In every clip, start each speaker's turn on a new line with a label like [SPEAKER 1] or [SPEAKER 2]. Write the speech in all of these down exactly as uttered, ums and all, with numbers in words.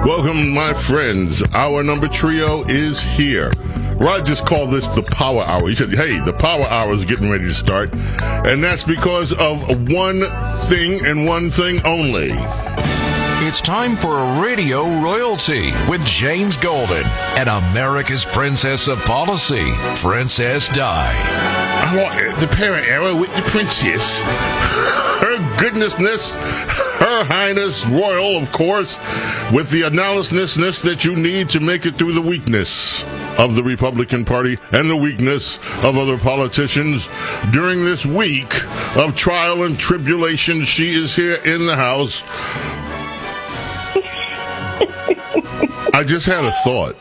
[SPEAKER 1] Welcome, my friends. Our number trio is here. Rod just called this the Power Hour. He said, hey, the Power Hour is getting ready to start. And that's because of one thing and one thing only.
[SPEAKER 2] It's time for Radio Royalty with James Golden and America's Princess of Policy, Princess Di.
[SPEAKER 1] I want the Para Era with the princess. Her goodnessness, Her Highness Royal, of course, with the analysisness that you need to make it through the weakness of the Republican Party and the weakness of other politicians. During this week of trial and tribulation, she is here in the house. I just had a thought.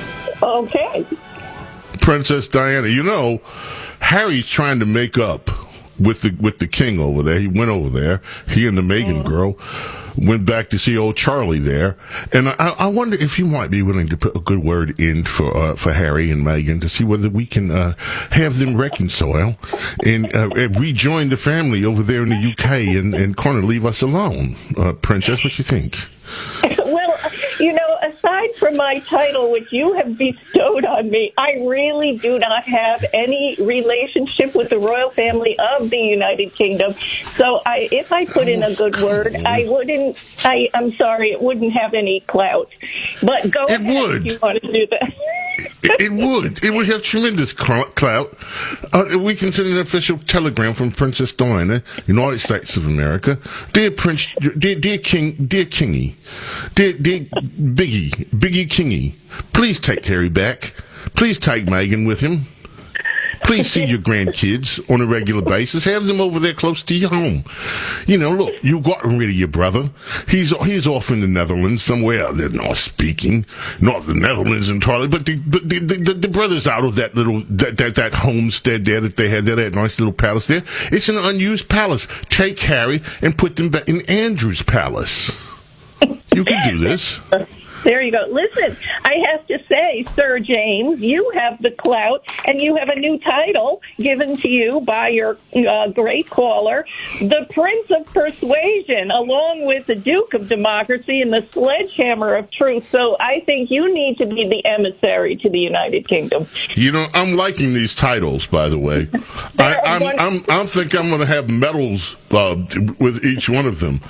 [SPEAKER 3] Okay.
[SPEAKER 1] Princess Diana, you know, Harry's trying to make up with the with the king over there. He went over there. He and the Meghan mm. girl went back to see old Charlie there. And I, I wonder if you might be willing to put a good word in for uh, for Harry and Meghan to see whether we can uh, have them reconcile and uh, rejoin the family over there in the U K and, and kind of leave us alone. Uh, Princess, what you think?
[SPEAKER 3] Well, you know, aside from my title, which you have bestowed on me, I really do not have any relationship with the royal family of the United Kingdom. So I, if I put in a good word, I wouldn't, I, I'm sorry, it wouldn't have any clout. But go
[SPEAKER 1] it
[SPEAKER 3] ahead
[SPEAKER 1] would.
[SPEAKER 3] if you want to do that.
[SPEAKER 1] It, it would. It would have tremendous clout. Uh, we can send an official telegram from Princess Diana, United States of America. Dear Prince, dear, dear King, dear Kingy, dear, dear Biggie, Biggie Kingy, please take Harry back. Please take Meghan with him. Please see your grandkids on a regular basis. Have them over there close to your home. You know, look, you got rid of your brother. He's he's off in the Netherlands somewhere. They're not speaking, not the Netherlands entirely, but the but the, the, the brother's out of that little that, that that homestead there that they had there, that nice little palace there. It's an unused palace. Take Harry and put them back in Andrew's palace. You can do this.
[SPEAKER 3] There you go. Listen, I have to say, Sir James, you have the clout, and you have a new title given to you by your uh, great caller, the Prince of Persuasion, along with the Duke of Democracy and the Sledgehammer of Truth. So I think you need to be the emissary to the United Kingdom.
[SPEAKER 1] You know, I'm liking these titles, by the way. I, I'm, I'm, I'm think I'm going to have medals uh, with each one of them.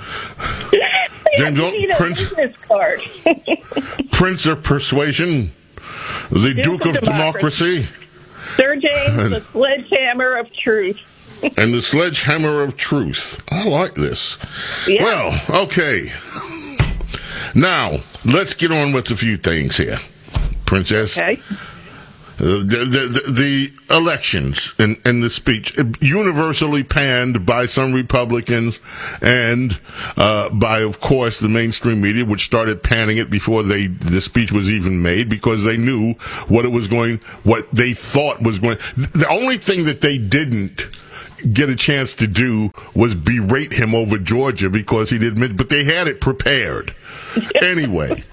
[SPEAKER 3] James, you need a Prince, business card.
[SPEAKER 1] Prince of Persuasion, the Duke, Duke of, of Democracy, Democracy.
[SPEAKER 3] Sir James, and, the Sledgehammer of Truth.
[SPEAKER 1] And the Sledgehammer of Truth. I like this. Yeah. Well, okay. Now, let's get on with a few things here, Princess.
[SPEAKER 3] Okay.
[SPEAKER 1] Uh, the, the, the elections and, and the speech, universally panned by some Republicans and uh, by, of course, the mainstream media, which started panning it before they the speech was even made because they knew what it was going, what they thought was going. The only thing that they didn't get a chance to do was berate him over Georgia because he didn't admit, but they had it prepared. Anyway.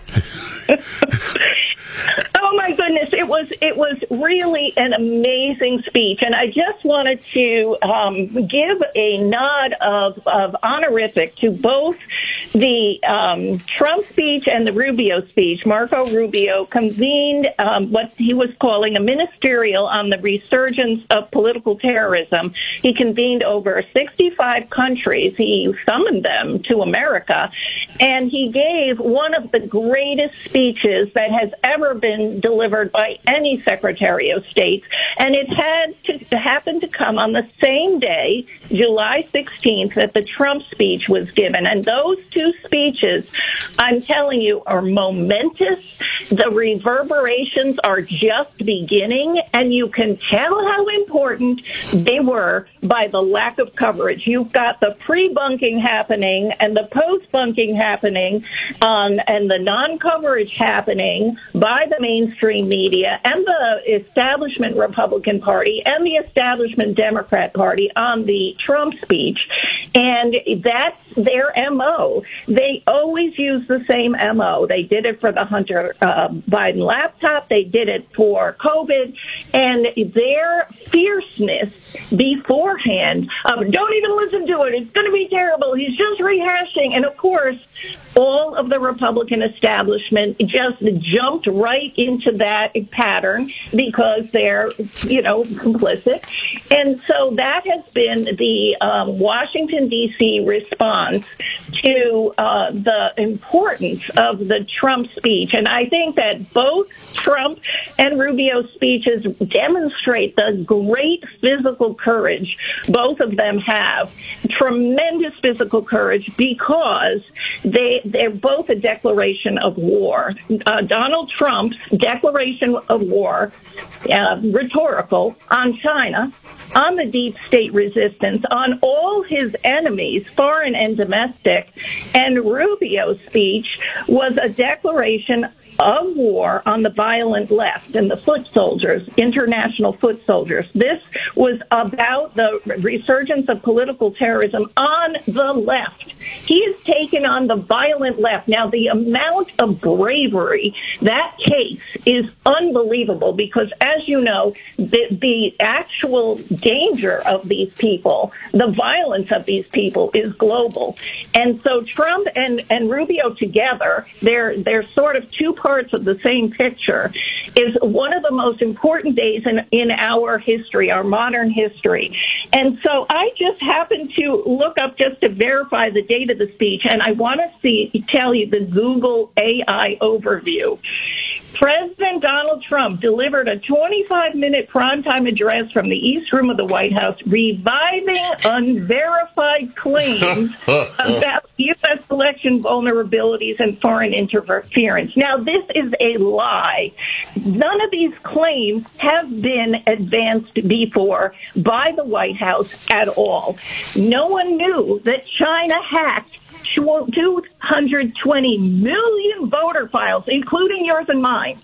[SPEAKER 3] Oh my goodness, it was it was really an amazing speech, and I just wanted to um, give a nod of, of honorific to both the um, Trump speech and the Rubio speech. Marco Rubio convened um, what he was calling a ministerial on the resurgence of political terrorism. He convened over sixty-five countries. He summoned them to America, and he gave one of the greatest speeches that has ever been delivered by any Secretary of State, and it had to, to happen to come on the same day, July sixteenth, that the Trump speech was given. And those two speeches, I'm telling you, are momentous. The reverberations are just beginning, and you can tell how important they were by the lack of coverage. You've got the pre-bunking happening and the post-bunking happening, um, and the non-coverage happening by the mainstream media and the establishment Republican Party and the establishment Democrat Party on the Trump speech. And that's their M O. They always use the same M O. They did it for the Hunter uh, Biden laptop. They did it for COVID. And their fierceness beforehand of, don't even listen to it. It's going to be terrible. He's just rehashing. And, of course, all of the Republican establishment just jumped right into that pattern because they're, you know, complicit. And so that has been the um, Washington, D C response to uh, the importance of the Trump speech. And I think that both Trump and Rubio's speeches demonstrate the great physical courage both of them have. Tremendous physical courage because they, they're both a declaration of war. Uh, Donald Trump's declaration of war, uh, rhetorical, on China, on the deep state resistance, on all his enemies, foreign and domestic, and Rubio's speech was a declaration of war on the violent left and the foot soldiers, international foot soldiers. This was about the resurgence of political terrorism on the left. He has taken on the violent left. Now, the amount of bravery, that case is unbelievable because, as you know, the, the actual danger of these people, the violence of these people is global. And so Trump and, and Rubio together, they're, they're sort of two parts of the same picture, is one of the most important days in, in our history, our modern history. And so I just happened to look up just to verify the date of the speech, and I want to see tell you the Google A I overview. President Donald Trump delivered a twenty-five minute primetime address from the East Room of the White House, reviving unverified claims about U S election vulnerabilities and foreign interference. Now, this is a lie. None of these claims have been advanced before by the White House at all. No one knew that China hacked two hundred twenty million voter files, including yours and mine.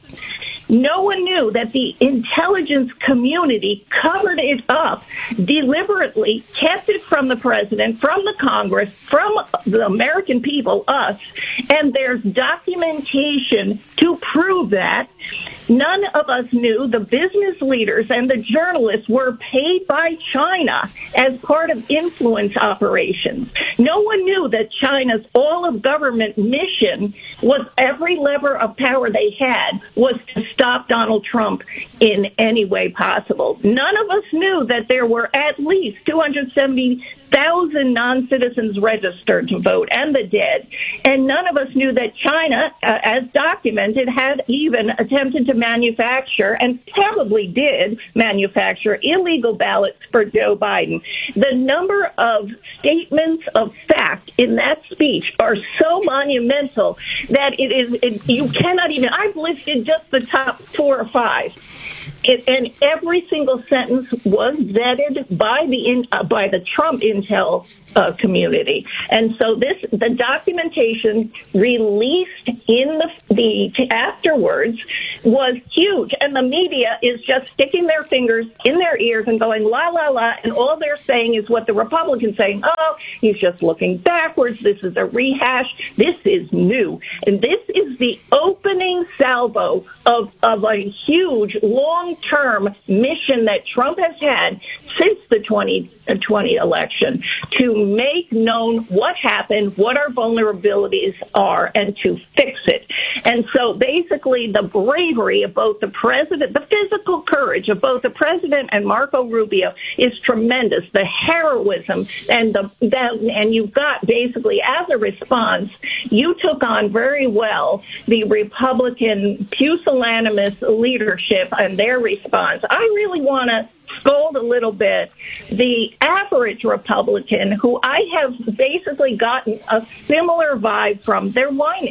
[SPEAKER 3] No one knew that the intelligence community covered it up, deliberately kept it from the president, from the Congress, from the American people, us, and there's documentation to prove that. None of us knew the business leaders and the journalists were paid by China as part of influence operations. No one knew that China's all-of-government mission was every lever of power they had was to stop Donald Trump in any way possible. None of us knew that there were at least two hundred seventy thousand non-citizens registered to vote, and the dead. And none of us knew that China, uh, as documented, had even attempted to manufacture, and probably did manufacture, illegal ballots for Joe Biden. The number of statements of fact in that speech are so monumental that it is, it, you cannot even, I've listed just the top four or five. It, and every single sentence was vetted by the in, uh, by the Trump intel uh, community, and so this the documentation released in the, the afterwards was huge, and the media is just sticking their fingers in their ears and going la la la, and all they're saying is what the Republicans saying. Oh, he's just looking backwards. This is a rehash. This is new, and this is the opening salvo of of a huge long. term mission that Trump has had since the twenty twenty election to make known what happened, what our vulnerabilities are, and to fix it. And so basically the bravery of both the president, the physical courage of both the president and Marco Rubio is tremendous. The heroism and the that, and you've got basically as a response, you took on very well the Republican pusillanimous leadership and their response. I really want to scold a little bit the average Republican who I have basically gotten a similar vibe from. They're whining.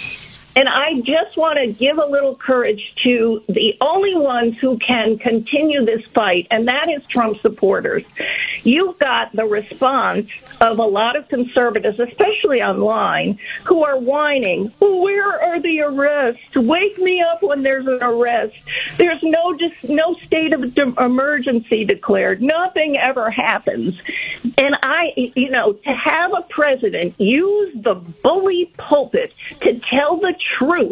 [SPEAKER 3] And I just want to give a little courage to the only ones who can continue this fight, and that is Trump supporters. You've got the response of a lot of conservatives, especially online, who are whining, where are the arrests? Wake me up when there's an arrest. There's no dis- no state of de- emergency declared. Nothing ever happens. And I, you know, to have a president use the bully pulpit to tell the truth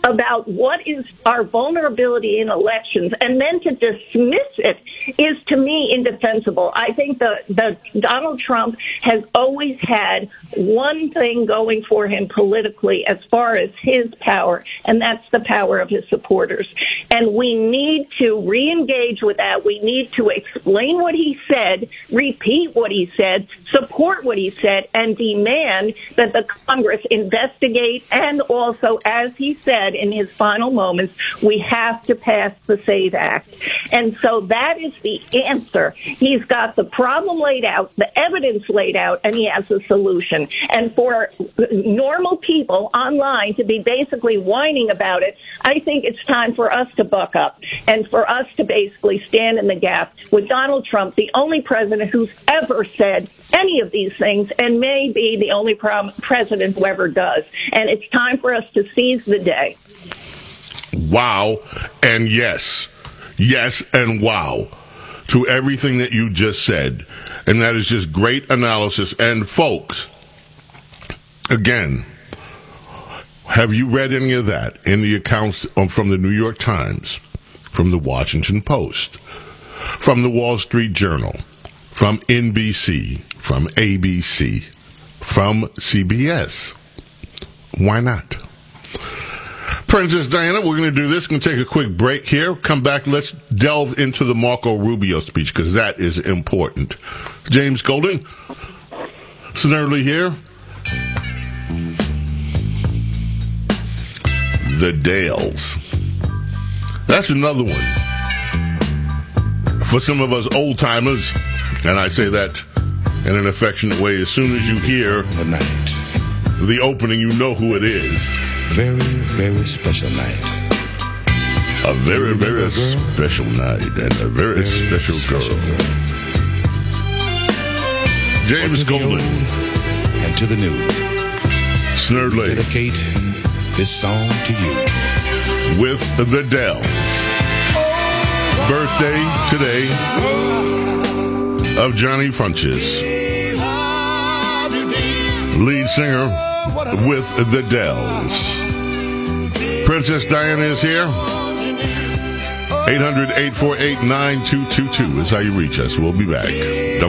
[SPEAKER 3] about what is our vulnerability in elections and then to dismiss it is, to me, indefensible. I think the, the Donald Trump has always had one thing going for him politically as far as his power, and that's the power of his supporters. And we need to re-engage with that. We need to explain what he said, repeat what he said, support what he said, and demand that the Congress investigate. And also, as he said in his final moments, we have to pass the SAVE Act. And so that is the answer. He's got the problem laid out, the evidence laid out, and he has a solution. And for normal people online to be basically whining about it, I think it's time for us to buck up and for us to basically stand in the gap with Donald Trump, the only president who's ever said any of these things and may be the only prom- president who ever does. And it's time for us to seize the day.
[SPEAKER 1] Wow and yes. Yes and wow to everything that you just said. And that is just great analysis. And folks, again, have you read any of that in the accounts from the New York Times, from the Washington Post, from the Wall Street Journal, from N B C, from A B C, from C B S? Why not? Princess Diana, we're going to do this. We're going to take a quick break here. Come back. Let's delve into the Marco Rubio speech because that is important. James Golden, Snerdley here. The Dales. That's another one. For some of us old-timers, and I say that in an affectionate way, as soon as you hear
[SPEAKER 4] the night,
[SPEAKER 1] the opening, you know who it is.
[SPEAKER 4] Very, very special night.
[SPEAKER 1] A very, very special night and a very, very special, special girl. girl. James Golden.
[SPEAKER 4] And to the new.
[SPEAKER 1] Snerdley.
[SPEAKER 4] Dedicate this song to you.
[SPEAKER 1] With the Dells. Birthday today of Johnny Funches. Lead singer with the Dells. Princess Diana is here. eight hundred, eight four eight, nine two two two is how you reach us. We'll be back. Don't